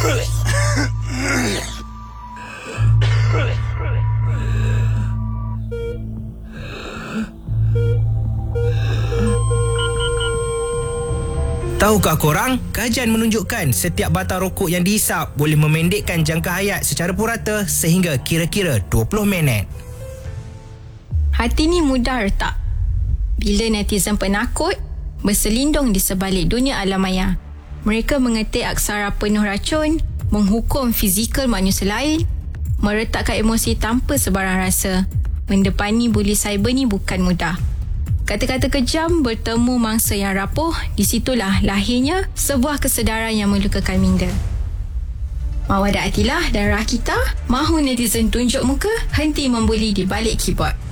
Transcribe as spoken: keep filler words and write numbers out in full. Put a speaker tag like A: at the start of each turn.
A: Tahukah korang, kajian menunjukkan setiap batang rokok yang dihisap boleh memendekkan jangka hayat secara purata sehingga kira-kira dua puluh minit.
B: Hati ni mudah retak bila netizen penakut berselindung di sebalik dunia alam maya. Mereka mengetik aksara penuh racun, menghukum fizikal manusia lain, meretakkan emosi tanpa sebarang rasa. Mendepani buli cyber ni bukan mudah. Kata-kata kejam bertemu mangsa yang rapuh, di situlah lahirnya sebuah kesedaran yang melukakan minda. Mawadah Atilah dan Rakita mahu netizen tunjuk muka, henti membuli di balik keyboard.